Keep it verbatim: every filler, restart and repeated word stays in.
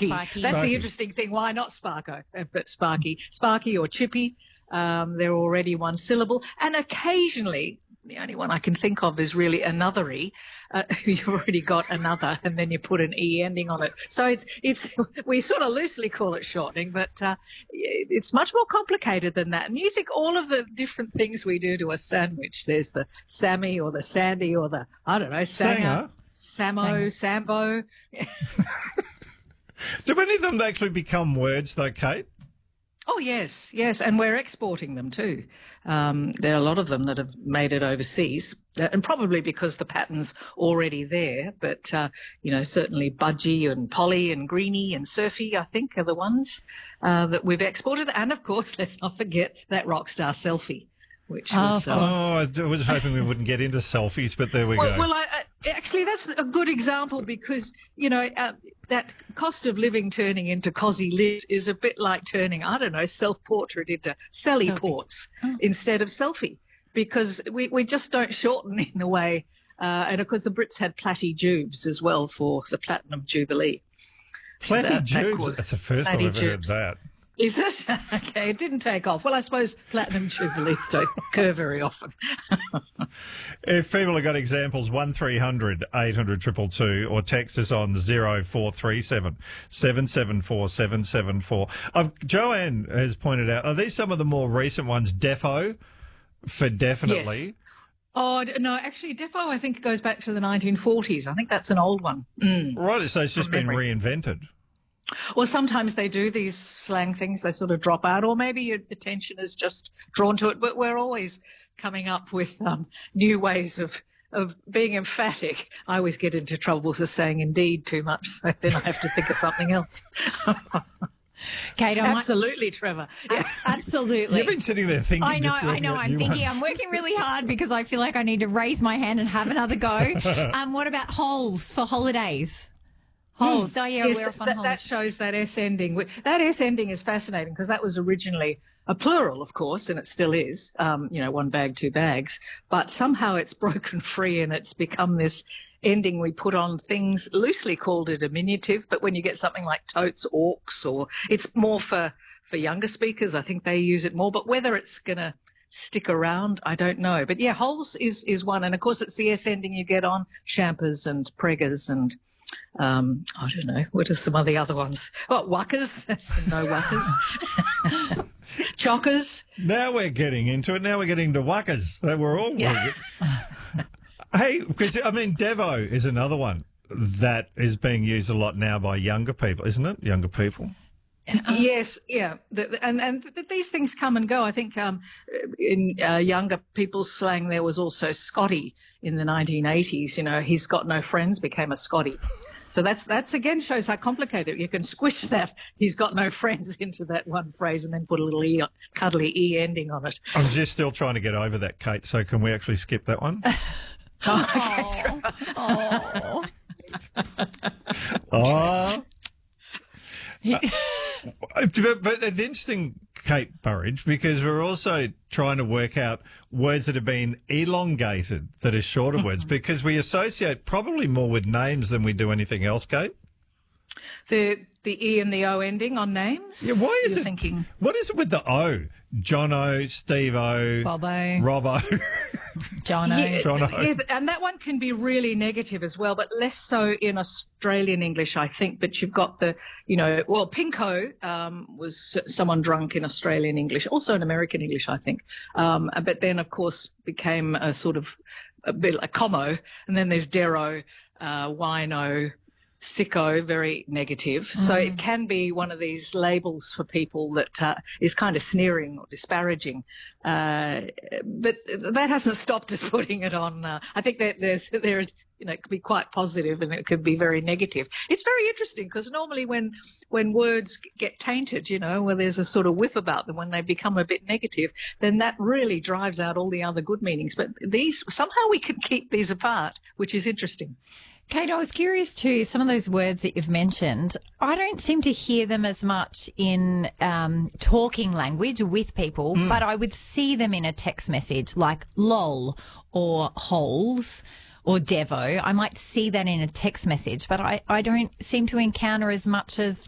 Sparky. Sparky. That's Sparky. the interesting thing. Why not Sparko? But Sparky. Sparky or Chippy. Um, they're already one syllable. And occasionally, the only one I can think of is really anothery. Uh, you've already got another, and then you put an E ending on it. So it's, it's, we sort of loosely call it shortening, but uh, it's much more complicated than that. And you think all of the different things we do to a sandwich, there's the Sammy or the Sandy or the, I don't know, Sanger, Samo, Sambo. Do any of them actually become words, though, Kate? Oh, yes, yes, and we're exporting them too. Um, there are a lot of them that have made it overseas, uh, and probably because the pattern's already there. But, uh, you know, certainly Budgie and Polly and Greenie and Surfy, I think, are the ones uh, that we've exported. And, of course, let's not forget that rock star Selfie, which Oh, was... of Uh, Oh, I was hoping we wouldn't get into selfies, but there we well, go. well I, I, actually, that's a good example because, you know, uh, that cost of living turning into cosy lives is a bit like turning, I don't know, self-portrait into Sally Selfie. ports Oh. instead of selfie because we, we just don't shorten in the way. Uh, and, of course, the Brits had Platty Jubes as well for the Platinum Jubilee. Platty that- that Jubes, could- that's the first Platty time I've ever heard Jubes. that. Is it? Okay, it didn't take off. Well, I suppose Platinum Jubilees don't occur very often. If people have got examples, one three hundred eight hundred two two two or text us on zero four three seven seven seven four seven seven four. I've, Joanne has pointed out, are these some of the more recent ones? Defo for definitely. Yes. Oh, d- no, actually, Defo, I think, goes back to the nineteen forties. I think that's an old one. Mm. Right, so it's just From been memory. reinvented. Well, sometimes they do these slang things, they sort of drop out, or maybe your attention is just drawn to it. But we're always coming up with um, new ways of, of being emphatic. I always get into trouble for saying indeed too much, so then I have to think of something else. Kate, I might, Absolutely, Trevor. Yeah. absolutely. You've been sitting there thinking. I know, just I working know. out I'm new thinking. ones. I'm working really hard because I feel like I need to raise my hand and have another go. Um, what about holes for holidays? Holes. Oh yeah, Yes, we're off on that, holes. that shows that S ending. That S ending is fascinating because that was originally a plural, of course, and it still is, um, you know, one bag, two bags. But somehow it's broken free and it's become this ending we put on things, loosely called a diminutive. But when you get something like totes, orcs, or it's more for, for younger speakers, I think they use it more. But whether it's going to stick around, I don't know. But yeah, holes is, is one. And of course, it's the S ending you get on champers and preggers and Um, I don't know. What are some of the other ones? Oh, wuckers. That's no wuckers. Chockers. Now we're getting into it. Now we're getting to wuckers. That we're all. Yeah. Hey, because I mean, Devo is another one that is being used a lot now by younger people, isn't it? Younger people. Yes, yeah, the, the- and and th- these things come and go. I think um, in uh, younger people's slang there was also Scotty in the nineteen eighties. You know, he's got no friends became a Scotty. So that's that's again shows how complicated you can squish that. He's got no friends into that one phrase and then put a little e, cuddly e ending on it. I'm just still trying to get over that, Kate. So can we actually skip that one? Oh, oh. Oh. But, but it's interesting, Kate Burridge, because we're also trying to work out words that have been elongated, that are shorter words, because we associate probably more with names than we do anything else, Kate. The the e and the o ending on names. Yeah, why is You're it? thinking? What is it with the O? Jono, Steve-O, Bobbo, Robbo. Jono. Yeah, Jono. yeah, and that one can be really negative as well, but less so in Australian English, I think. But you've got the, you know, well, Pinko um, was someone drunk in Australian English, also in American English, I think. Um, but then, of course, became a sort of a bit like Como, and then there's Dero, uh, Wino, Sicko, very negative. So it can be one of these labels for people that uh, is kind of sneering or disparaging. Uh, but that hasn't stopped us putting it on. Uh, I think that there's, there is, you know, it could be quite positive and it could be very negative. It's very interesting because normally when, when words get tainted, you know, where there's a sort of whiff about them, when they become a bit negative, then that really drives out all the other good meanings. But these, somehow we can keep these apart, which is interesting. Kate, I was curious too, some of those words that you've mentioned, I don't seem to hear them as much in um, talking language with people, Mm. but I would see them in a text message like lol or holes or devo. I might see that in a text message, but I, I don't seem to encounter as much of